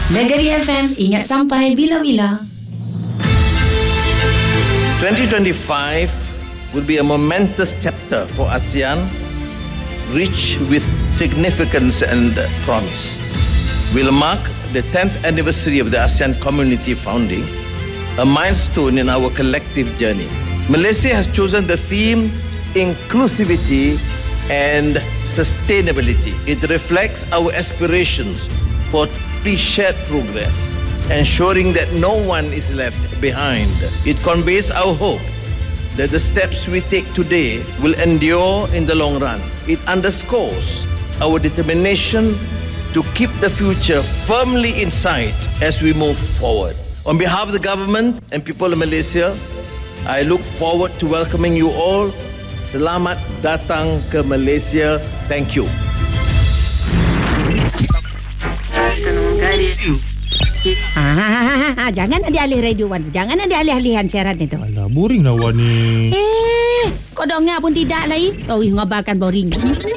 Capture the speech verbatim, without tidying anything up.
Negeri F M, ingat sampai bila-bila. twenty twenty-five will be a momentous chapter for ASEAN, rich with significance and promise. Will mark the tenth anniversary of the ASEAN community founding, a milestone in our collective journey. Malaysia has chosen the theme inclusivity and sustainability. It reflects our aspirations for shared progress, ensuring that no one is left behind. It conveys our hope that the steps we take today will endure in the long run. It underscores our determination to keep the future firmly in sight as we move forward. On behalf of the government and people of Malaysia, I look forward to welcoming you all. Selamat datang ke Malaysia. Thank you. Ah, jangan ada alih radio Wan. Jangan ada alih-alihan siaran itu. Alah, boring lah Wan ni. Eh, kau dengar pun tidak lagi. Kau ngabarkan boring.